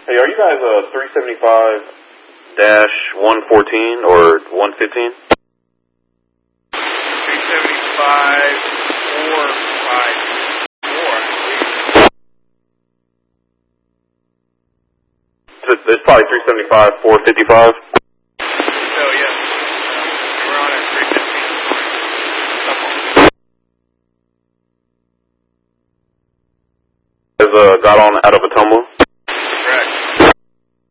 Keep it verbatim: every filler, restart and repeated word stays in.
Hey, are you guys uh three seventy-five dash one fourteen or one fifteen? three seventy-five four five four, I believe. It's probably three seventy-five four fifty-five. So, yes. Uh, we're on at three fifteen. Has uh, got on out of a tumble?